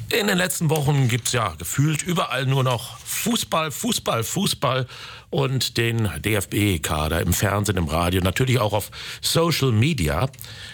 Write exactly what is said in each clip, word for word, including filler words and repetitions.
In den letzten Wochen gibt es ja gefühlt überall nur noch Fußball, Fußball, Fußball und den D F B-Kader im Fernsehen, im Radio, natürlich auch auf Social Media.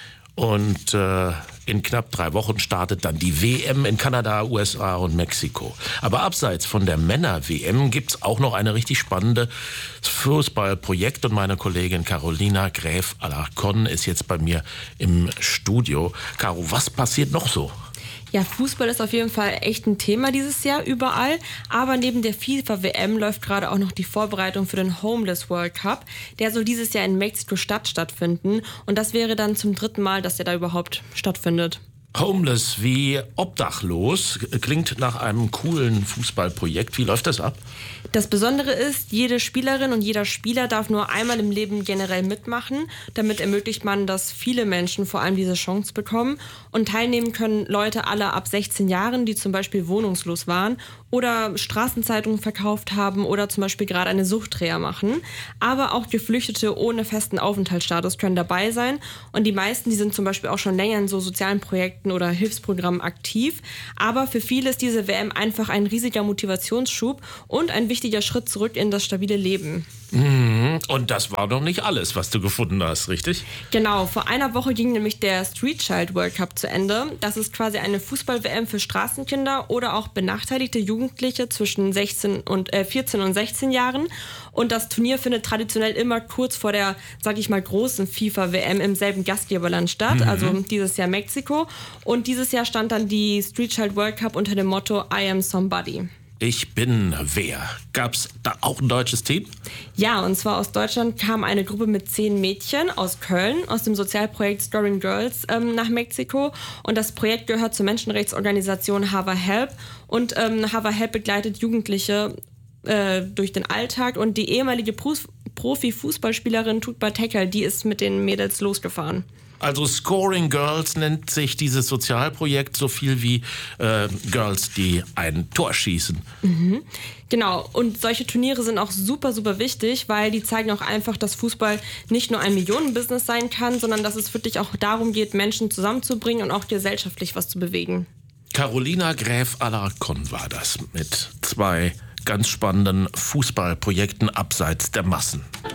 Und äh, in knapp drei Wochen startet dann die W M in Kanada, U S A und Mexiko. Aber abseits von der Männer-W M gibt's auch noch eine richtig spannende Fußballprojekt. Und meine Kollegin Carolina Gräf-Alarcon ist jetzt bei mir im Studio. Caro, was passiert noch so? Ja, Fußball ist auf jeden Fall echt ein Thema dieses Jahr überall. Aber neben der FIFA-W M läuft gerade auch noch die Vorbereitung für den Homeless World Cup. Der soll dieses Jahr in Mexiko-Stadt stattfinden. Und das wäre dann zum dritten Mal, dass der da überhaupt stattfindet. Homeless wie obdachlos klingt nach einem coolen Fußballprojekt. Wie läuft das ab? Das Besondere ist, jede Spielerin und jeder Spieler darf nur einmal im Leben generell mitmachen. Damit ermöglicht man, dass viele Menschen vor allem diese Chance bekommen. Und teilnehmen können Leute alle ab sechzehn Jahren, die zum Beispiel wohnungslos waren oder Straßenzeitungen verkauft haben oder zum Beispiel gerade eine Suchtreha machen. Aber auch Geflüchtete ohne festen Aufenthaltsstatus können dabei sein. Und die meisten, die sind zum Beispiel auch schon länger in so sozialen Projekten oder Hilfsprogrammen aktiv. Aber für viele ist diese W M einfach ein riesiger Motivationsschub und ein wichtiger Schritt zurück in das stabile Leben. Und das war noch nicht alles, was du gefunden hast, richtig? Genau, vor einer Woche ging nämlich der Street Child World Cup zu Ende. Das ist quasi eine Fußball-W M für Straßenkinder oder auch benachteiligte Jugendliche zwischen sechzehn und, äh, vierzehn und sechzehn Jahren. Und das Turnier findet traditionell immer kurz vor der, sag ich mal, großen FIFA-W M im selben Gastgeberland statt, mhm. also dieses Jahr Mexiko. Und dieses Jahr stand dann die Street Child World Cup unter dem Motto I am somebody. Ich bin wer. Gab's da auch ein deutsches Team? Ja, und zwar aus Deutschland kam eine Gruppe mit zehn Mädchen aus Köln, aus dem Sozialprojekt Scoring Girls ähm, nach Mexiko. Und das Projekt gehört zur Menschenrechtsorganisation Hava Help. Und ähm, Hava Help begleitet Jugendliche äh, durch den Alltag. Und die ehemalige Pro- Profi-Fußballspielerin Tutba Tekel, die ist mit den Mädels losgefahren. Also Scoring Girls nennt sich dieses Sozialprojekt so viel wie äh, Girls, die ein Tor schießen. Mhm. Genau, und solche Turniere sind auch super, super wichtig, weil die zeigen auch einfach, dass Fußball nicht nur ein Millionenbusiness sein kann, sondern dass es wirklich auch darum geht, Menschen zusammenzubringen und auch gesellschaftlich was zu bewegen. Carolina Gräf-Alarcon war das mit zwei ganz spannenden Fußballprojekten abseits der Massen.